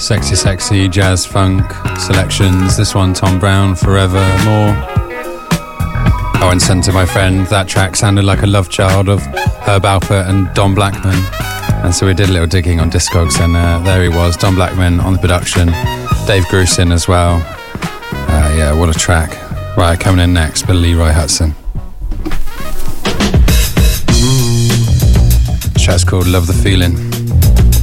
Sexy, sexy jazz funk selections. This one, Tom Brown, Forevermore. Oh, and sent to my friend. That track sounded like a love child of Herb Alpert and Don Blackman. And so we did a little digging on Discogs, and there he was, Don Blackman on the production. Dave Grusin as well. Yeah, what a track. Right, coming in next, by Leroy Hudson. This track's called Love the Feeling.